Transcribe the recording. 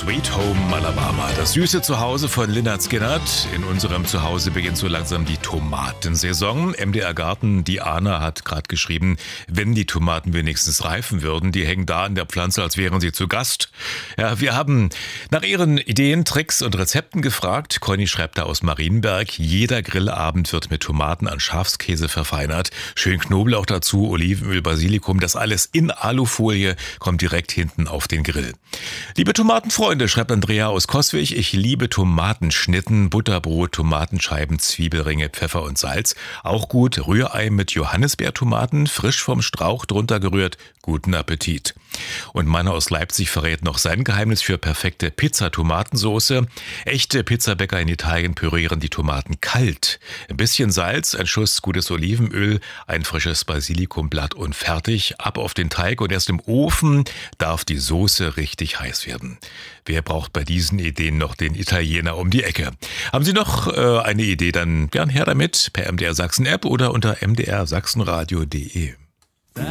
Sweet Home Alabama. Das süße Zuhause von Lynyrd Skynyrd. In unserem Zuhause beginnt so langsam die Tomatensaison. MDR Garten, Diana hat gerade geschrieben, wenn die Tomaten wenigstens reifen würden, die hängen da an der Pflanze, als wären sie zu Gast. Ja, wir haben nach ihren Ideen, Tricks und Rezepten gefragt. Conny schreibt da aus Marienberg, jeder Grillabend wird mit Tomaten an Schafskäse verfeinert. Schön Knoblauch dazu, Olivenöl, Basilikum, das alles in Alufolie kommt direkt hinten auf den Grill. Liebe Tomatenfreunde, schreibt Andrea aus Coswig, ich liebe Tomatenschnitten, Butterbrot, Tomatenscheiben, Zwiebelringe, Pfeffer und Salz. Auch gut, Rührei mit Johannisbeertomaten, frisch vom Strauch drunter gerührt. Guten Appetit. Und Mann aus Leipzig verrät noch sein Geheimnis für perfekte Pizza-Tomatensoße. Echte Pizzabäcker in Italien pürieren die Tomaten kalt. Ein bisschen Salz, ein Schuss gutes Olivenöl, ein frisches Basilikumblatt und fertig. Ab auf den Teig und erst im Ofen darf die Soße richtig heiß werden. Wer braucht bei diesen Ideen noch den Italiener um die Ecke? Haben Sie noch eine Idee, dann gern her damit per MDR Sachsen App oder unter mdrsachsenradio.de.